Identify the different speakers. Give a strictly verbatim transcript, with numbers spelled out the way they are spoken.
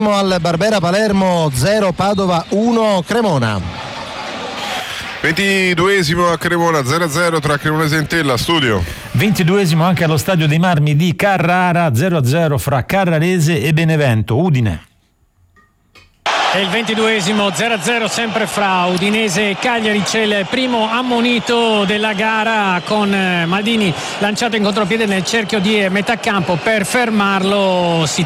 Speaker 1: al Barbera Palermo zero, Padova uno, Cremona.
Speaker 2: ventiduesimo a Cremona zero a zero tra Cremonese e Entella, studio.
Speaker 3: ventiduesimo anche allo Stadio dei Marmi di Carrara, zero a zero fra Carrarese e Benevento, Udine.
Speaker 4: E il ventiduesimo zero a zero sempre fra Udinese e Cagliari. C'è il primo ammonito della gara con Maldini lanciato in contropiede nel cerchio di metà campo per fermarlo. Si